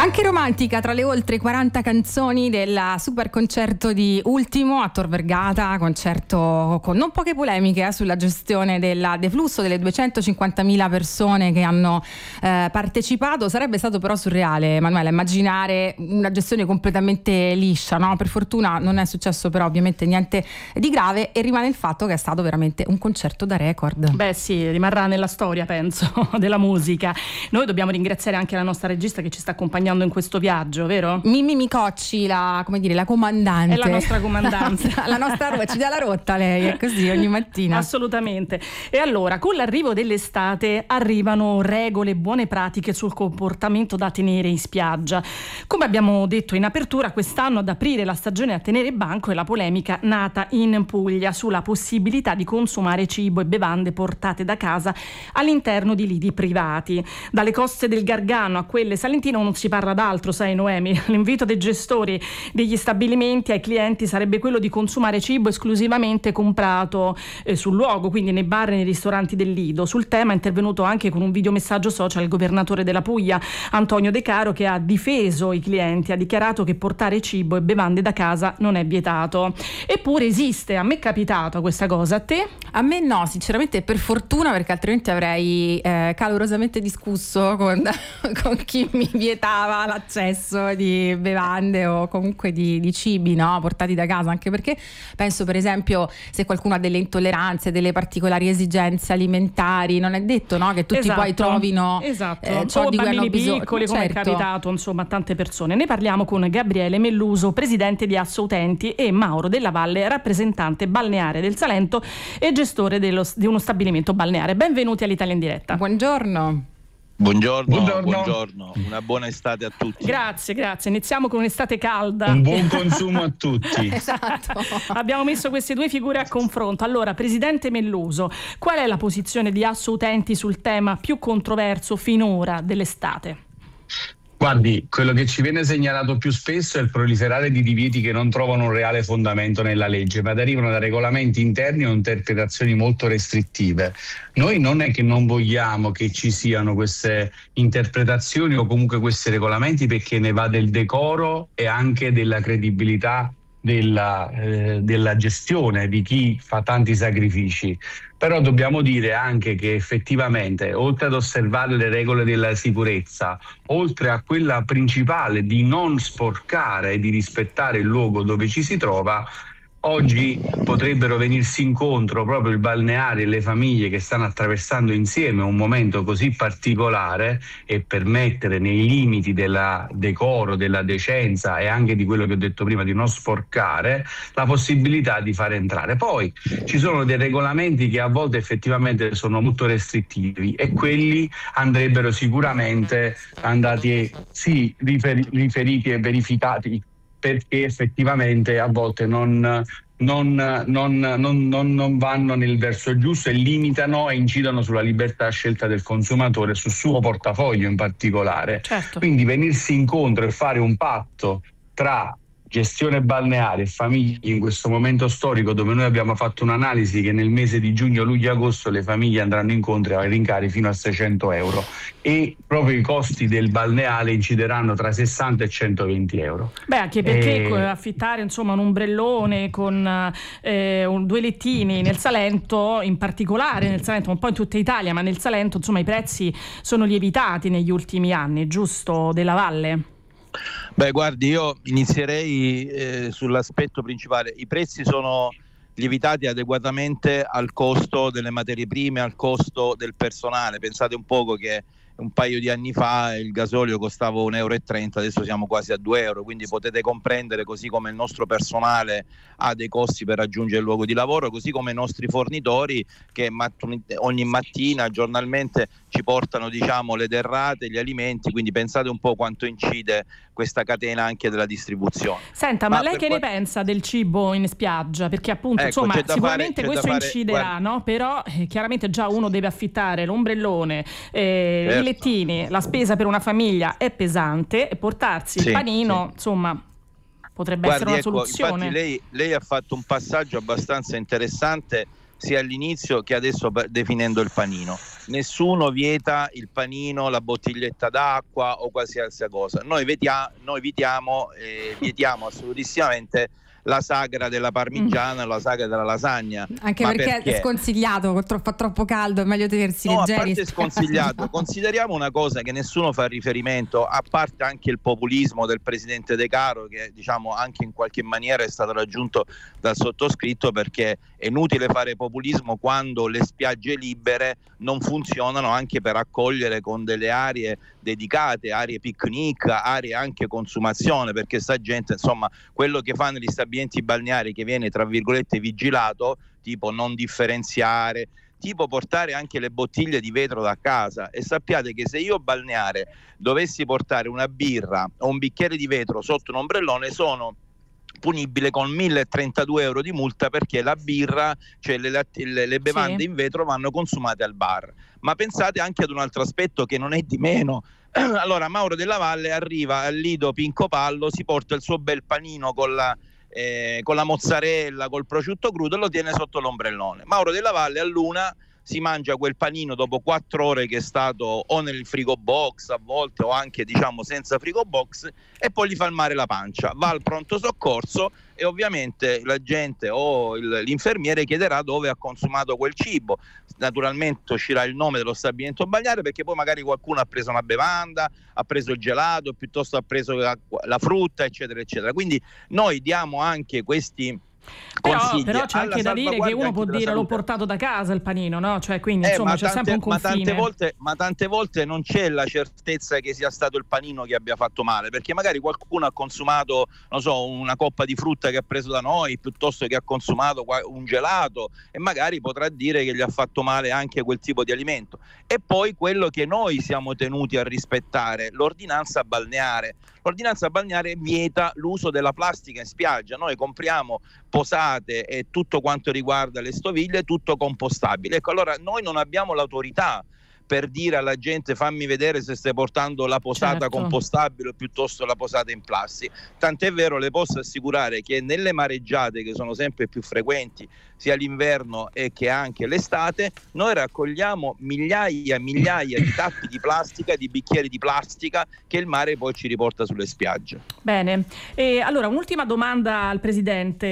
Anche romantica tra le oltre 40 canzoni del super concerto di Ultimo a Tor Vergata, concerto con non poche polemiche sulla gestione del deflusso delle 250.000 persone che hanno partecipato. Sarebbe stato però surreale, Emanuele, immaginare una gestione completamente liscia, no? Per fortuna non è successo però ovviamente niente di grave e rimane il fatto che è stato veramente un concerto da record. Beh sì, rimarrà nella storia, penso, della musica. Noi dobbiamo ringraziare anche la nostra regista che ci sta accompagnando in questo viaggio, vero? Mimmi Micocci, la comandante. È la nostra comandante. La nostra ci dà la rotta lei, è così ogni mattina. Assolutamente. E allora, con l'arrivo dell'estate arrivano regole e buone pratiche sul comportamento da tenere in spiaggia. Come abbiamo detto in apertura, quest'anno ad aprire la stagione a tenere banco è la polemica nata in Puglia sulla possibilità di consumare cibo e bevande portate da casa all'interno di lidi privati. Dalle coste del Gargano a quelle salentine non si parla d'altro, sai Noemi. L'invito dei gestori degli stabilimenti ai clienti sarebbe quello di consumare cibo esclusivamente comprato sul luogo, quindi nei bar e nei ristoranti del Lido. Sul tema è intervenuto anche con un videomessaggio social il governatore della Puglia, Antonio De Caro, che ha difeso i clienti, ha dichiarato che portare cibo e bevande da casa non è vietato. Eppure esiste, a me è capitato questa cosa, a te? A me no, sinceramente, per fortuna, perché altrimenti avrei calorosamente discusso con chi mi vietava l'accesso di bevande o comunque di cibi, no, portati da casa, anche perché penso, per esempio, se qualcuno ha delle intolleranze, delle particolari esigenze alimentari, non è detto, no, che tutti poi trovino ciò o di cui hanno bambini bisogno. piccoli, come è capitato insomma a tante persone. Ne parliamo con Gabriele Melluso, presidente di Assoutenti, e Mauro Della Valle, rappresentante balneare del Salento e gestore di uno stabilimento balneare. Benvenuti all'Italia in diretta. Buongiorno. Buongiorno, una buona estate a tutti. Grazie. Iniziamo con un'estate calda. Un buon consumo a tutti. Esatto. Abbiamo messo queste due figure a confronto. Allora, presidente Melluso, qual è la posizione di Assoutenti sul tema più controverso finora dell'estate? Guardi, quello che ci viene segnalato più spesso è il proliferare di divieti che non trovano un reale fondamento nella legge, ma derivano da regolamenti interni o interpretazioni molto restrittive. Noi non è che non vogliamo che ci siano queste interpretazioni o comunque questi regolamenti, perché ne va del decoro e anche della credibilità della gestione di chi fa tanti sacrifici. Però dobbiamo dire anche che effettivamente, oltre ad osservare le regole della sicurezza, oltre a quella principale di non sporcare e di rispettare il luogo dove ci si trova, oggi potrebbero venirsi incontro proprio il balneare e le famiglie che stanno attraversando insieme un momento così particolare e permettere, nei limiti del decoro, della decenza e anche di quello che ho detto prima, di non sporcare, la possibilità di far entrare. Poi ci sono dei regolamenti che a volte effettivamente sono molto restrittivi e quelli andrebbero sicuramente riferiti e verificati, perché effettivamente a volte non vanno nel verso giusto e limitano e incidono sulla libertà scelta del consumatore, sul suo portafoglio in particolare. Certo. Quindi venirsi incontro e fare un patto tra gestione balneare e famiglie in questo momento storico, dove noi abbiamo fatto un'analisi che nel mese di giugno, luglio e agosto le famiglie andranno incontro a rincari fino a 600 euro e proprio i costi del balneare incideranno tra 60 e 120 euro. Beh, anche perché affittare insomma un ombrellone con due lettini nel Salento, in particolare nel Salento, un po' in tutta Italia, ma nel Salento insomma i prezzi sono lievitati negli ultimi anni, giusto, Della Valle? Beh, guardi, io inizierei sull'aspetto principale. I prezzi sono lievitati adeguatamente al costo delle materie prime, al costo del personale. Pensate un poco che un paio di anni fa il gasolio costava 1,30 euro, adesso siamo quasi a 2 euro, quindi potete comprendere, così come il nostro personale ha dei costi per raggiungere il luogo di lavoro, così come i nostri fornitori che ogni mattina, giornalmente, ci portano, diciamo, le derrate, gli alimenti, quindi pensate un po' quanto incide questa catena anche della distribuzione. Senta, ma lei che ne pensa del cibo in spiaggia? Perché appunto, ecco, insomma, sicuramente questo inciderà, guarda, no? Però chiaramente già uno deve affittare l'ombrellone, certo, i lettini, la spesa per una famiglia è pesante, e portarsi il panino, insomma, potrebbe essere una soluzione. Infatti lei ha fatto un passaggio abbastanza interessante sia all'inizio che adesso definendo il panino. Nessuno vieta il panino, la bottiglietta d'acqua o qualsiasi cosa. Noi vietiamo assolutissimamente la sagra della parmigiana, la sagra della lasagna. Anche perché è sconsigliato, fa troppo caldo, è meglio tenersi leggeri. A parte sconsigliato, consideriamo una cosa che nessuno fa riferimento, a parte anche il populismo del presidente De Caro, che diciamo anche in qualche maniera è stato raggiunto dal sottoscritto, perché è inutile fare populismo quando le spiagge libere non funzionano anche per accogliere con delle aree dedicate, aree picnic, aree anche consumazione, perché sta gente, insomma, quello che fa negli stabilimenti balneari, che viene tra virgolette vigilato, tipo non differenziare, tipo portare anche le bottiglie di vetro da casa. E sappiate che se io balneare dovessi portare una birra o un bicchiere di vetro sotto un ombrellone, sono punibile con 1.032 euro di multa, perché la birra, cioè le bevande in vetro, vanno consumate al bar. Ma pensate anche ad un altro aspetto che non è di meno. Allora Mauro Della Valle arriva al Lido Pinco Pallo, si porta il suo bel panino con la mozzarella, col prosciutto crudo, e lo tiene sotto l'ombrellone. Mauro Della Valle all'una si mangia quel panino dopo 4 ore che è stato o nel frigo box a volte, o anche diciamo senza frigo box, e poi gli fa il mare la pancia, va al pronto soccorso e ovviamente la gente o l'infermiere chiederà dove ha consumato quel cibo. Naturalmente uscirà il nome dello stabilimento balneare, perché poi magari qualcuno ha preso una bevanda, ha preso il gelato, piuttosto ha preso la frutta, eccetera eccetera. Quindi noi diamo anche questi però c'è anche da dire che uno può dire l'ho portato da casa il panino, no? Cioè, quindi insomma c'è sempre un confine. Ma tante volte non c'è la certezza che sia stato il panino che abbia fatto male, perché magari qualcuno ha consumato, non so, una coppa di frutta che ha preso da noi, piuttosto che ha consumato un gelato, e magari potrà dire che gli ha fatto male anche quel tipo di alimento. E poi quello che noi siamo tenuti a rispettare, l'ordinanza balneare. L'ordinanza balneare vieta l'uso della plastica in spiaggia. Noi compriamo posate e tutto quanto riguarda le stoviglie, tutto compostabile. Ecco, allora noi non abbiamo l'autorità per dire alla gente fammi vedere se stai portando la posata compostabile o piuttosto la posata in plastica. Tant'è vero, le posso assicurare che nelle mareggiate, che sono sempre più frequenti sia l'inverno e che anche l'estate, noi raccogliamo migliaia e migliaia di tappi di plastica, di bicchieri di plastica, che il mare poi ci riporta sulle spiagge. Bene, allora un'ultima domanda al presidente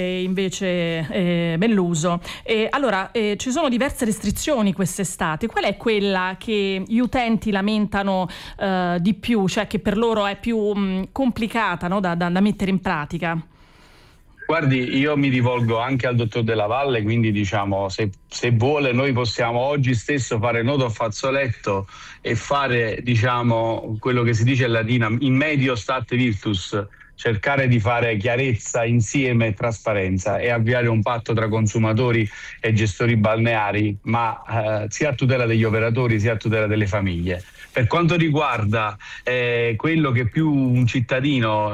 invece Melluso. Allora ci sono diverse restrizioni quest'estate, qual è quella che gli utenti lamentano di più, cioè che per loro è più complicata, no, da mettere in pratica? Guardi, io mi rivolgo anche al dottor Della Valle, quindi diciamo se vuole noi possiamo oggi stesso fare nodo a fazzoletto e fare, diciamo, quello che si dice in latino in medio state virtus, cercare di fare chiarezza insieme e trasparenza e avviare un patto tra consumatori e gestori balneari, ma sia a tutela degli operatori sia a tutela delle famiglie. Per quanto riguarda quello che più un cittadino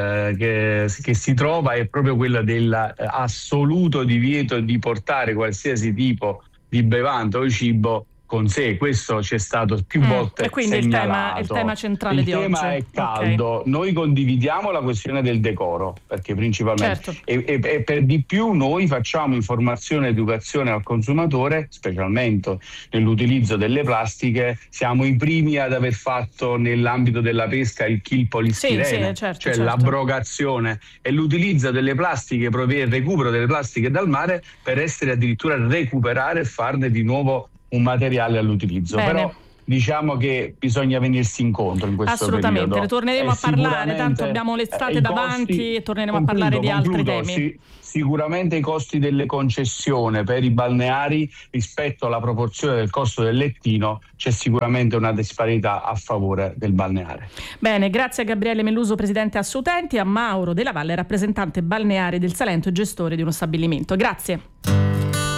che si trova è proprio quello dell'assoluto divieto di portare qualsiasi tipo di bevanda o cibo con sé. Questo c'è stato più volte e quindi segnalato. Il tema centrale di oggi. Il tema è caldo. Okay. Noi condividiamo la questione del decoro, perché principalmente e per di più noi facciamo informazione e educazione al consumatore, specialmente nell'utilizzo delle plastiche. Siamo i primi ad aver fatto nell'ambito della pesca il kill polistirene, cioè l'abrogazione e l'utilizzo delle plastiche, il recupero delle plastiche dal mare, per essere addirittura recuperare e farne di nuovo un materiale all'utilizzo. Bene. Però diciamo che bisogna venirsi incontro in questo assolutamente periodo. Ne torneremo a parlare, tanto abbiamo l'estate davanti e torneremo a parlare di altri temi. Sicuramente i costi delle concessioni per i balneari rispetto alla proporzione del costo del lettino c'è sicuramente una disparità a favore del balneare. Bene, grazie a Gabriele Melluso, presidente Assoutenti, a Mauro Della Valle, rappresentante balneare del Salento e gestore di uno stabilimento. Grazie.